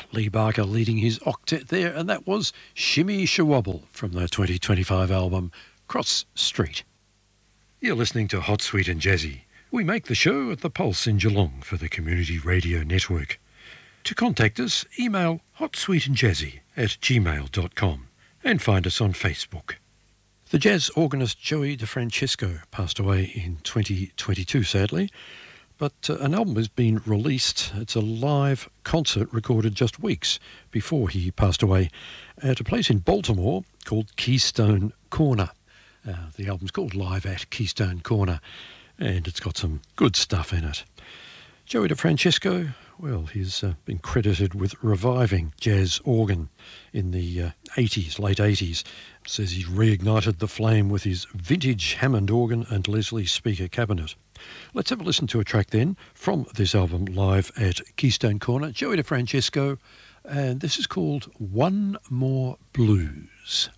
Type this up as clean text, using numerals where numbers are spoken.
Lee Barker leading his octet there, and that was Shimmy Shawobble from the 2025 album Cross Street. You're listening to Hot, Sweet and Jazzy. We make the show at the Pulse in Geelong for the Community Radio Network. To contact us, email hotsweetandjazzy@gmail.com and find us on Facebook. The jazz organist Joey DeFrancesco passed away in 2022, sadly, but an album has been released. It's a live concert recorded just weeks before he passed away at a place in Baltimore called Keystone Corner. The album's called Live at Keystone Corner, and it's got some good stuff in it. Joey DeFrancesco, well, he's been credited with reviving jazz organ in the 80s, late 80s. Says he reignited the flame with his vintage Hammond organ and Leslie speaker cabinet. Let's have a listen to a track then from this album, Live at Keystone Corner. Joey DeFrancesco, and this is called One More Blues.